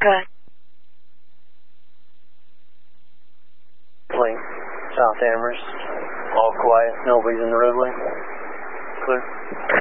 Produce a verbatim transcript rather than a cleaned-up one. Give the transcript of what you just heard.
Good. Link, South Amherst. All quiet. Nobody's in the roadway. Clear.